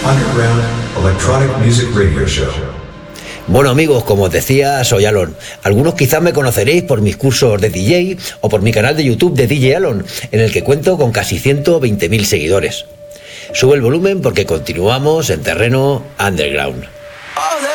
underground electronic music radio show. Bueno amigos, como os decía, soy Alon. Algunos quizás me conoceréis por mis cursos de DJ o por mi canal de YouTube de DJ Alon, en el que cuento con casi 120.000 seguidores. Sube el volumen porque continuamos en terreno underground.